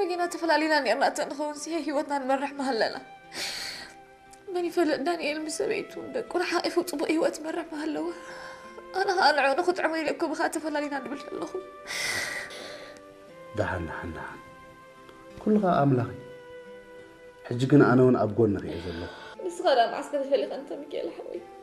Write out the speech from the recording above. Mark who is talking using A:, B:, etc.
A: بقينا تفلالينا نيرنا تنخون سي هيوتنا نمرح مهلنا ماني فلق دانيال مسبيتون دك ولا حائف وطبق هيوت مرح مهلوا أنا هالعون أخذ عمري لكم بخاطر فلالينا نبل لهم
B: دهنا حنا كلها أملاخي حجكنا أنا ون أبقون نخي إذا الله
A: بس غدا معسكر فلق أنت مكيال حوي